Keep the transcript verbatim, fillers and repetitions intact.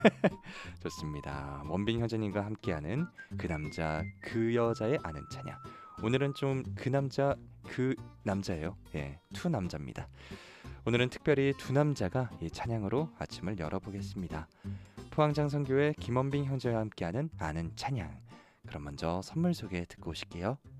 좋습니다. 원빈 형제님과 함께하는 그 남자 그 여자의 아는 찬양. 오늘은 좀 그 남자 그 남자예요. 예, 투 남자입니다. 오늘은 특별히 두 남자가 이 찬양으로 아침을 열어보겠습니다. 포항장성교회 김원빈 형제와 함께하는 아는 찬양. 그럼 먼저 선물 소개 듣고 오실게요.